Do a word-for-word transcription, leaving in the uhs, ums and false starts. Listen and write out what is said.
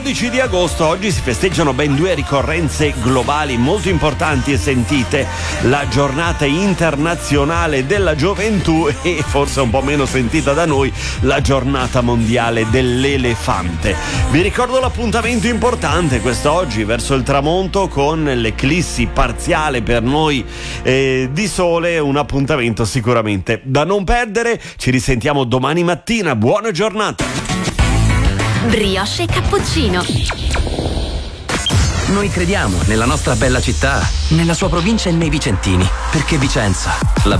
dodici di agosto, oggi si festeggiano ben due ricorrenze globali molto importanti e sentite: la giornata internazionale della gioventù e, forse un po' meno sentita da noi, la giornata mondiale dell'elefante. Vi ricordo l'appuntamento importante quest'oggi verso il tramonto con l'eclissi parziale per noi eh, di sole, un appuntamento sicuramente da non perdere. Ci risentiamo domani mattina, buona giornata. Brioche e cappuccino. Noi crediamo nella nostra bella città, nella sua provincia e nei vicentini, perché Vicenza, la